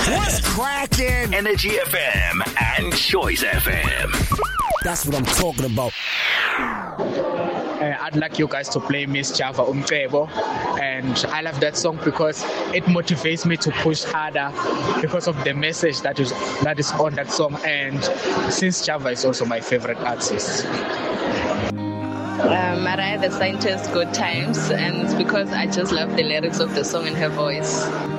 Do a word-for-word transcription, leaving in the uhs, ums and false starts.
What's cracking? Energy F M and Choice F M. That's what I'm talking about. Uh, I'd like you guys to play Miss Java Umcebo, and I love that song because it motivates me to push harder because of the message that is that is on that song, and since Java is also my favorite artist. Uh, Mariah the Scientist, Good Times, and it's because I just love the lyrics of the song and her voice.